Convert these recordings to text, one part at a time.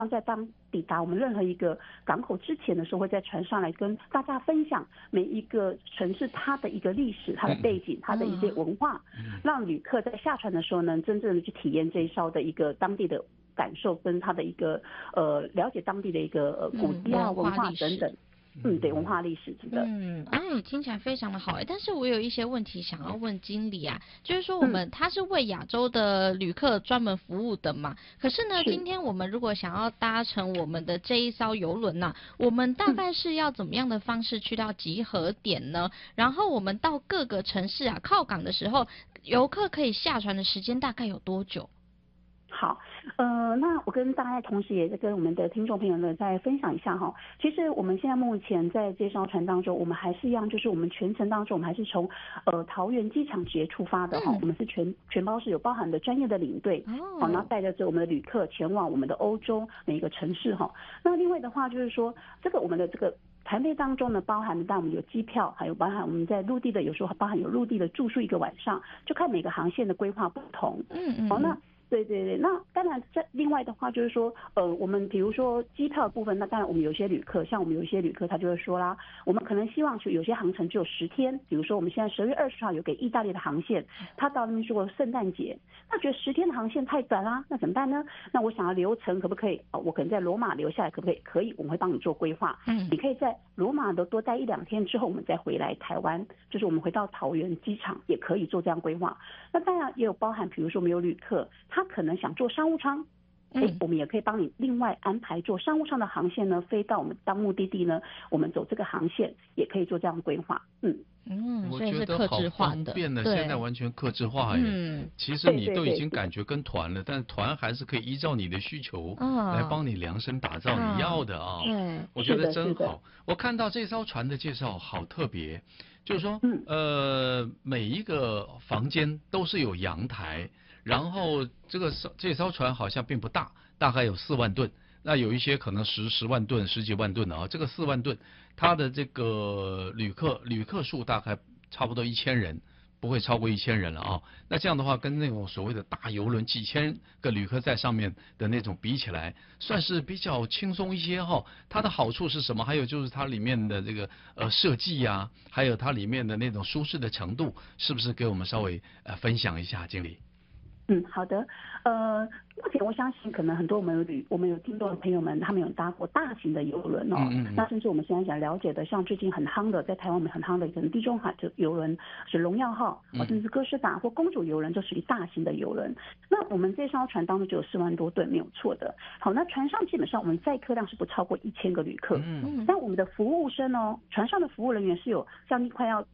在抵达我们任何一个港口之前的时候，会在船上来跟大家分享每一个城市它的一个历史、它的背景、它的一些文化，让旅客在下船的时候呢，真正的去体验这一艘的一个当地的感受，跟它的一个了解当地的一个古迹啊、文化等等。对，文化历史是的。 听起来非常的好但是我有一些问题想要问经理啊，就是说他是为亚洲的旅客专门服务的嘛？可是呢，今天我们如果想要搭乘我们的这一艘邮轮呢，我们大概是要怎么样的方式去到集合点呢？然后我们到各个城市啊靠港的时候，游客可以下船的时间大概有多久？ 好，那我跟大家同时也在跟我们的听众朋友呢再分享一下哈。其实我们现在目前在这艘船当中，我们还是一样，就是我们全程当中，我们还是从桃园机场直接出发的哈。我们是全包是有包含的专业的领队，然后带着我们的旅客前往我们的欧洲每一个城市哈。那另外的话就是说，这个我们的这个团费当中呢，包含但我们有机票，还有包含我们在陆地的，有时候包含有陆地的住宿一个晚上，就看每个航线的规划不同。好，那对，那当然另外的话就是说，我们比如说机票的部分，那当然我们有些旅客，像我们有些旅客他就会说啦，我们可能希望有些航程只有10天，比如说我们现在12月20号有给意大利的航线，他到那边说圣诞节，那觉得10天的航线太短啦，那怎么办呢？那我想要流程可不可以？我可能在罗马留下来，可不可以？可以，我们会帮你做规划。你可以在罗马的多待1-2天之后，我们再回来台湾，就是我们回到桃园机场也可以做这样规划。那当然也有包含，比如说我们有旅客，他可能想坐商务舱，我们也可以帮你另外安排做商务舱的航线呢，飞到我们当目的地呢，我们走这个航线也可以做这样的规划。 我觉得好方便的，现在完全客制化耶。其实你都已经感觉跟团了，但是团还是可以依照你的需求来帮你量身打造你要的啊。我觉得真好。我看到这艘船的介绍好特别，就是说每一个房间都是有阳台。然后这艘船好像并不大，大概有4万吨，那有一些可能10万吨、10几万吨的啊。这个4万吨，它的这个旅客数大概差不多1000人，不会超过1000人了啊。那这样的话，跟那种所谓的大邮轮几千个旅客在上面的那种比起来，算是比较轻松一些哈。它的好处是什么？还有就是它里面的这个设计啊，还有它里面的那种舒适的程度，是不是给我们稍微分享一下，经理？ 好的，目前我相信可能很多我们有听众的朋友们，他们有搭过大型的邮轮哦。那甚至我们现在想了解的，像最近很夯的，在台湾我们很夯的，可能地中海的邮轮是荣耀号，甚至是哥斯达或公主邮轮，就属于大型的邮轮。那我们这艘船当中就有4万多吨，没有错的。好，那船上基本上我们载客量是不超过1000个旅客。但我们的服务生哦，船上的服务人员是有将近快要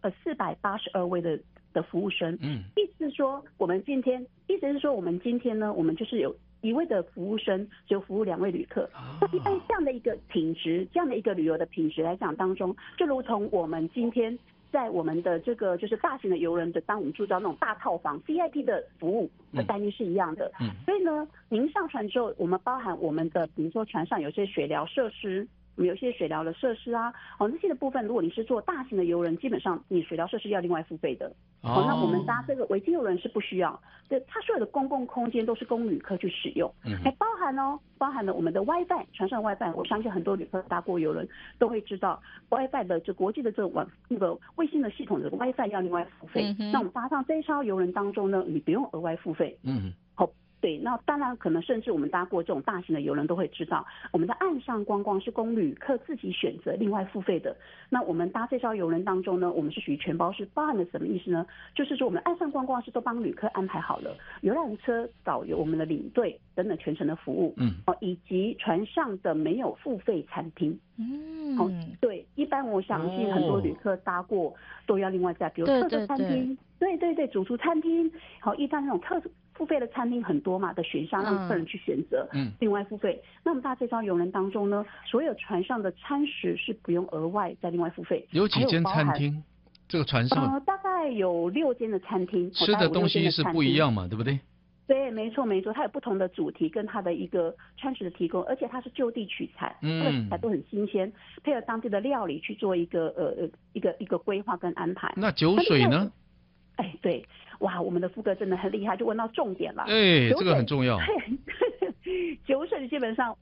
482位的服务生，意思是说我们今天呢，我们就是有1位的服务生，只有服务2位旅客。那一般这样的一个品质，这样的一个旅游的品质来讲当中，就如同我们今天在我们的这个就是大型的邮轮的，当我们住到那种大套房 VIP 的服务的待遇是一样的。所以呢，您上船之后，我们包含我们的，比如说船上有些水疗设施。我们有些水疗的设施啊，这些的部分，如果你是坐大型的邮轮，基本上你水疗设施要另外付费的。那我们搭这个维京邮轮是不需要，对，它所有的公共空间都是供旅客去使用，还包含了我们的 WiFi， 船上的 WiFi， 我相信很多旅客搭过邮轮都会知道 ，WiFi 的就国际的这种那个卫星的系统的 WiFi 要另外付费。那我们搭上这一艘邮轮当中呢，你不用额外付费。对，那当然可能甚至我们搭过这种大型的邮轮都会知道，我们的岸上观光是供旅客自己选择另外付费的。那我们搭这艘邮轮当中呢，我们是属于全包式，包含了什么意思呢？就是说我们岸上观光是都帮旅客安排好了，游览车、导游、我们的领队等等全程的服务，以及船上的没有付费餐厅。对，一般我相信很多旅客搭过都要另外再，比如特色餐厅，对，主厨餐厅，一般那种付费的餐厅很多嘛的选项，让客人去选择，另外付费。那我们搭这艘邮轮当中呢，所有船上的餐食是不用额外再另外付费。 有几间餐厅？这个船上大概有6间的餐厅， 吃的东西是不一样嘛，对不对？ 对，没错，它有不同的主题跟它的一个餐食的提供，而且它是就地取材，这个食材都很新鲜，配合当地的料理去做一个规划跟安排。 那酒水呢？ 哎，对，哇，我们的副哥真的很厉害，就问到重点了。 哎，这个很重要。 酒水基本上。